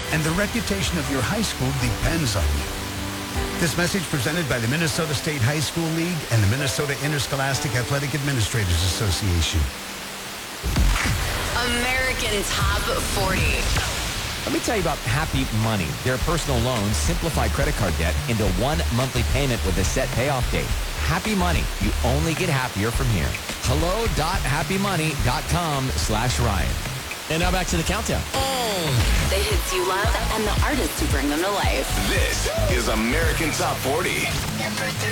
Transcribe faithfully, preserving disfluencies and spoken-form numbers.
and the reputation of your high school depends on you. This message presented by the Minnesota State High School League and the Minnesota Interscholastic Athletic Administrators Association. American Top forty. Let me tell you about Happy Money. Their personal loans simplify credit card debt into one monthly payment with a set payoff date. Happy Money. You only get happier from here. hello.happymoney.com slash Ryan. And now back to the countdown. The hits you love and the artists who bring them to life. This is American Top forty. Number